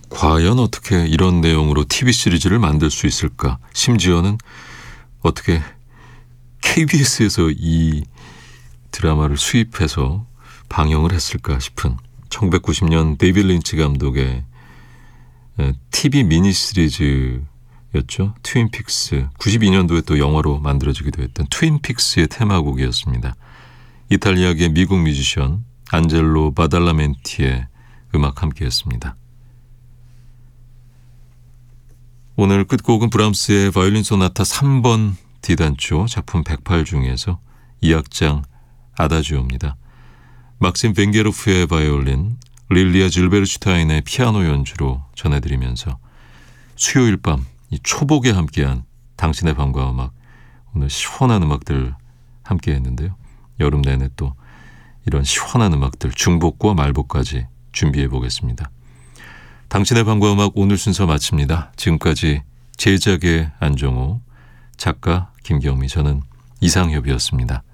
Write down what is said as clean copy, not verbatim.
과연 어떻게 이런 내용으로 TV 시리즈를 만들 수 있을까? 심지어는 어떻게 KBS에서 이 드라마를 수입해서 방영을 했을까 싶은 1990년 데이빗 린치 감독의 TV 미니 시리즈였죠. 트윈픽스. 92년도에 또 영화로 만들어지기도 했던 트윈픽스의 테마곡이었습니다. 이탈리아계 미국 뮤지션 안젤로 바달라멘티의 음악 함께했습니다. 오늘 끝곡은 브람스의 바이올린 소나타 3번 D단조 작품 108 중에서 2악장 아다지오입니다. 막심 벤게로프의 바이올린, 릴리아 질베르슈타인의 피아노 연주로 전해드리면서 수요일 밤 이 초복에 함께한 당신의 밤과 음악, 오늘 시원한 음악들 함께했는데요. 여름 내내 또 이런 시원한 음악들 중복과 말복까지 준비해보겠습니다. 당신의 밤과 음악 오늘 순서 마칩니다. 지금까지 제작의 안정호, 작가 김경미, 저는 이상협이었습니다.